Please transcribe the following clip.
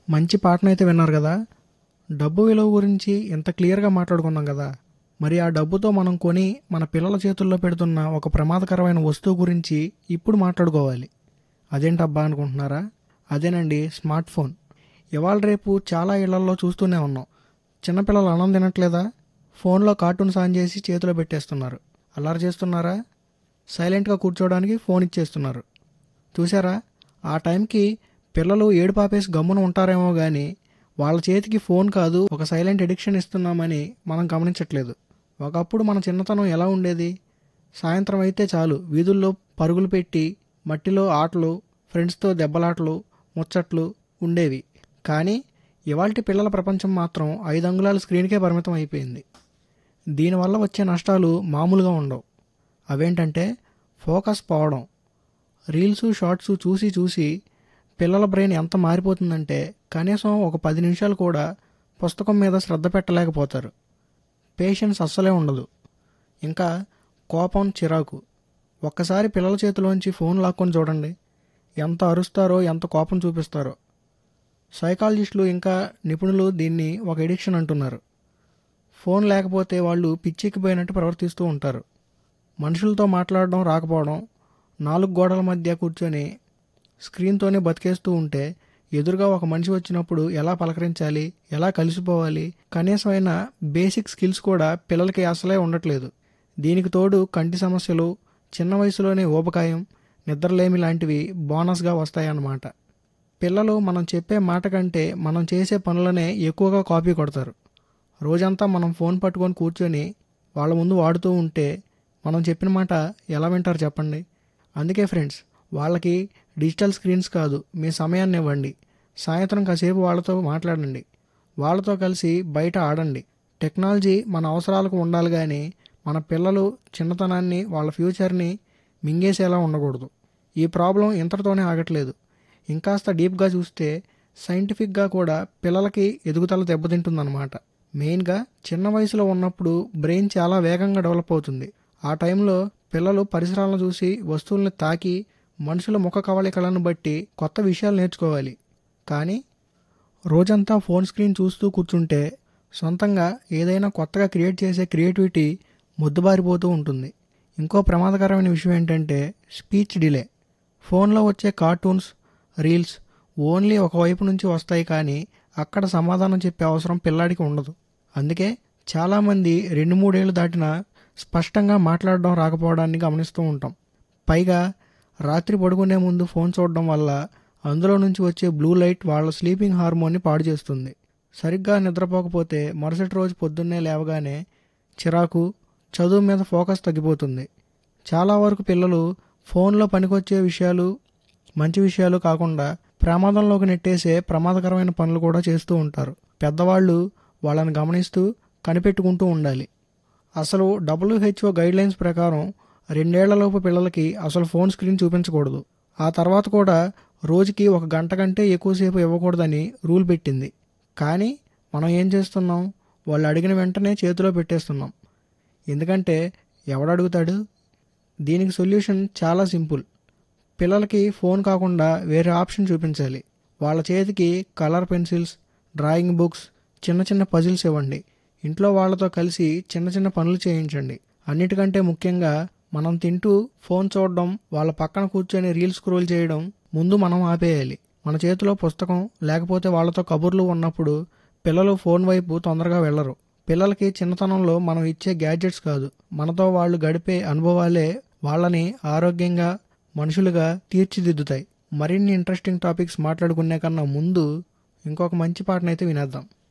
మంచి పాటనైతే విన్నారు కదా. డబ్బు విలువ గురించి ఎంత క్లియర్గా మాట్లాడుకున్నాం కదా. మరి ఆ డబ్బుతో మనం కొని మన పిల్లల చేతుల్లో పెడుతున్న ఒక ప్రమాదకరమైన వస్తువు గురించి ఇప్పుడు మాట్లాడుకోవాలి. అదేంటబ్బా అనుకుంటున్నారా? అదేనండి స్మార్ట్ ఫోన్. ఇవాళ రేపు చాలా ఇళ్లల్లో చూస్తూనే ఉన్నాం. చిన్నపిల్లలు అన్నం తినట్లేదా, ఫోన్లో కార్టూన్స్ ఆన్ చేసి చేతిలో పెట్టేస్తున్నారు. అల్లరి చేస్తున్నారా, సైలెంట్గా కూర్చోవడానికి ఫోన్ ఇచ్చేస్తున్నారు. చూసారా, ఆ టైంకి పిల్లలు ఏడుపాపేసి గమ్మున ఉంటారేమో కానీ వాళ్ళ చేతికి ఫోన్ కాదు ఒక సైలెంట్ ఎడిక్షన్ ఇస్తున్నామని మనం గమనించట్లేదు. ఒకప్పుడు మన చిన్నతనం ఎలా ఉండేది? సాయంత్రం అయితే చాలు వీధుల్లో పరుగులు పెట్టి మట్టిలో ఆటలు, ఫ్రెండ్స్తో దెబ్బలాటలు, ముచ్చట్లు ఉండేవి. కానీ ఇవాల్టి పిల్లల ప్రపంచం మాత్రం 5 అంగుళాల స్క్రీన్కే పరిమితం అయిపోయింది. దీనివల్ల వచ్చే నష్టాలు మామూలుగా ఉండవు. అవేంటంటే ఫోకస్ పోవడం. రీల్స్, షార్ట్స్ చూసి చూసి పిల్లల బ్రెయిన్ ఎంత మారిపోతుందంటే కనీసం ఒక 10 నిమిషాలు కూడా పుస్తకం మీద శ్రద్ధ పెట్టలేకపోతారు. పేషెన్స్ అస్సలే ఉండదు. ఇంకా కోపం, చిరాకు. ఒక్కసారి పిల్లల చేతిలోంచి ఫోన్ లాక్కొని చూడండి, ఎంత అరుస్తారో, ఎంత కోపం చూపిస్తారో. సైకాలజిస్టులు ఇంకా నిపుణులు దీన్ని ఒక ఎడిక్షన్ అంటున్నారు. ఫోన్ లేకపోతే వాళ్ళు పిచ్చెక్కిపోయినట్టు ప్రవర్తిస్తూ ఉంటారు. మనుషులతో మాట్లాడడం రాకపోవడం, 4 గోడల మధ్య కూర్చొని స్క్రీన్తోనే బతికేస్తూ ఉంటే ఎదురుగా ఒక మనిషి వచ్చినప్పుడు ఎలా పలకరించాలి, ఎలా కలిసిపోవాలి, కనీసమైన బేసిక్ స్కిల్స్ కూడా పిల్లలకి అసలే ఉండట్లేదు. దీనికి తోడు కంటి సమస్యలు, చిన్న వయసులోనే ఊబకాయం, నిద్రలేమి లాంటివి బోనస్గా వస్తాయన్నమాట. పిల్లలు మనం చెప్పే మాట కంటే మనం చేసే పనులనే ఎక్కువగా కాపీ కొడతారు. రోజంతా మనం ఫోన్ పట్టుకొని కూర్చొని వాళ్ళ ముందు వాడుతూ ఉంటే మనం చెప్పిన మాట ఎలా వింటారు చెప్పండి. అందుకే ఫ్రెండ్స్, వాళ్ళకి డిజిటల్ స్క్రీన్స్ కాదు, మీ సమయాన్ని ఇవ్వండి. సాయంత్రం కాసేపు వాళ్ళతో మాట్లాడండి, వాళ్ళతో కలిసి బయట ఆడండి. టెక్నాలజీ మన అవసరాలకు ఉండాలి కానీ మన పిల్లలు చిన్నతనాన్ని, వాళ్ళ ఫ్యూచర్ని మింగేసేలా ఉండకూడదు. ఈ ప్రాబ్లం ఇంతటితోనే ఆగట్లేదు. ఇంకాస్త డీప్గా చూస్తే సైంటిఫిక్గా కూడా పిల్లలకి ఎదుగుదల దెబ్బతింటుందన్నమాట. మెయిన్గా చిన్న వయసులో ఉన్నప్పుడు బ్రెయిన్ చాలా వేగంగా డెవలప్ అవుతుంది. ఆ టైంలో పిల్లలు పరిసరాలను చూసి, వస్తువుల్ని తాకి, మనుషుల ముఖ కవళికలను బట్టి కొత్త విషయాలు నేర్చుకోవాలి. కానీ రోజంతా ఫోన్ స్క్రీన్ చూస్తూ కూర్చుంటే సొంతంగా ఏదైనా కొత్తగా క్రియేట్ చేసే క్రియేటివిటీ మొద్దుబారిపోతూ ఉంటుంది. ఇంకో ప్రమాదకరమైన విషయం ఏంటంటే స్పీచ్ డిలే. ఫోన్లో వచ్చే కార్టూన్స్, రీల్స్ ఓన్లీ ఒకవైపు నుంచి వస్తాయి కానీ అక్కడ సమాధానం చెప్పే అవసరం పిల్లాడికి ఉండదు. అందుకే చాలామంది 2-3 ఏళ్ళు దాటినా స్పష్టంగా మాట్లాడడం రాకపోవడాన్ని గమనిస్తూ ఉంటాం. పైగా రాత్రి పడుకునే ముందు ఫోన్ చూడడం వల్ల అందులో నుంచి వచ్చే బ్లూ లైట్ వాళ్ళ స్లీపింగ్ హార్మోన్ని పాడు చేస్తుంది. సరిగ్గా నిద్రపోకపోతే మరుసటి రోజు పొద్దున్నే లేవగానే చిరాకు, చదువు మీద ఫోకస్ తగ్గిపోతుంది. చాలా వరకు పిల్లలు ఫోన్లో పనికొచ్చే విషయాలు, మంచి విషయాలు కాకుండా ప్రమాదంలోకి నెట్టేసే ప్రమాదకరమైన పనులు కూడా చేస్తూ ఉంటారు. పెద్దవాళ్ళు వాళ్ళని గమనిస్తూ కనిపెట్టుకుంటూ ఉండాలి. అసలు WHO గైడ్లైన్స్ ప్రకారం 2 ఏళ్లలోపు పిల్లలకి అసలు ఫోన్ స్క్రీన్ చూపించకూడదు. ఆ తర్వాత కూడా రోజుకి 1 గంట కంటే ఎక్కువసేపు ఇవ్వకూడదని రూల్ పెట్టింది. కానీ మనం ఏం చేస్తున్నాం? వాళ్ళు అడిగిన వెంటనే చేతిలో పెట్టేస్తున్నాం. ఎందుకంటే ఎవడడుగుతాడు? దీనికి సొల్యూషన్ చాలా సింపుల్. పిల్లలకి ఫోన్ కాకుండా వేరే ఆప్షన్ చూపించాలి. వాళ్ళ చేతికి కలర్ పెన్సిల్స్, డ్రాయింగ్ బుక్స్, చిన్న చిన్న పజిల్స్ ఇవ్వండి. ఇంట్లో వాళ్ళతో కలిసి చిన్న చిన్న పనులు చేయించండి. అన్నిటికంటే ముఖ్యంగా మనం తింటూ ఫోన్ చూడడం, వాళ్ళ పక్కన కూర్చొని రీల్స్ స్క్రోల్ చేయడం ముందు మనం ఆపేయాలి. మన చేతిలో పుస్తకం లేకపోతే వాళ్ళతో కబుర్లు ఉన్నప్పుడు పిల్లలు ఫోన్ వైపు తొందరగా వెళ్ళరు. పిల్లలకి చిన్నతనంలో మనం ఇచ్చే గ్యాడ్జెట్స్ కాదు, మనతో వాళ్ళు గడిపే అనుభవాలే వాళ్ళని ఆరోగ్యంగా, మనుషులుగా తీర్చిదిద్దుతాయి. మరిన్ని ఇంట్రెస్టింగ్ టాపిక్స్ మాట్లాడుకునే కన్నా ముందు ఇంకొక మంచి పాటనైతే వినేద్దాం.